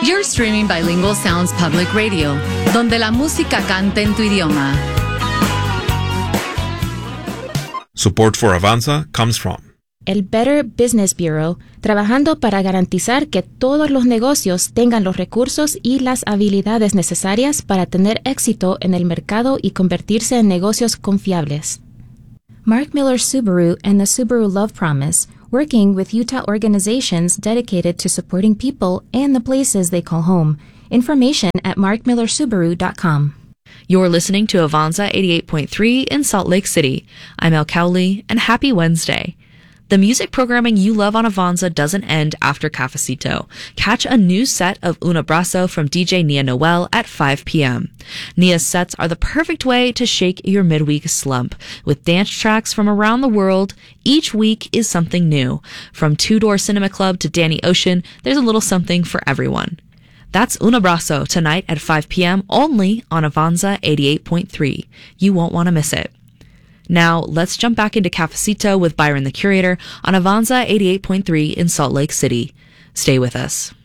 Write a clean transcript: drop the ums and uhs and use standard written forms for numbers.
You're streaming Bilingual Sounds Public Radio, donde la música canta en tu idioma. Support for Avanza comes from el Better Business Bureau, trabajando para garantizar que todos los negocios tengan los recursos y las habilidades necesarias para tener éxito en el mercado y convertirse en negocios confiables. Mark Miller Subaru and the Subaru Love Promise, working with Utah organizations dedicated to supporting people and the places they call home. Information at markmillersubaru.com. You're listening to Avanza 88.3 in Salt Lake City. I'm El Cowley, and happy Wednesday. The music programming you love on Avanza doesn't end after Cafecito. Catch a new set of Un Abrazo from DJ Nia Noel at 5 p.m. Nia's sets are the perfect way to shake your midweek slump. With dance tracks from around the world, each week is something new. From Two Door Cinema Club to Danny Ocean, there's a little something for everyone. That's Un Abrazo tonight at 5 p.m. only on Avanza 88.3. You won't want to miss it. Now, let's jump back into Cafecito with Byron the Curator on Avanza 88.3 in Salt Lake City. Stay with us.